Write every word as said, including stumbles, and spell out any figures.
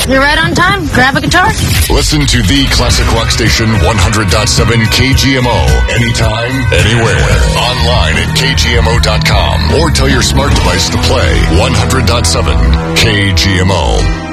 You're right on time. Grab a guitar. Listen to the classic rock station one hundred point seven K G M O. Anytime, anywhere. Online at K G M O dot com or tell your smart device to play one hundred point seven K G M O.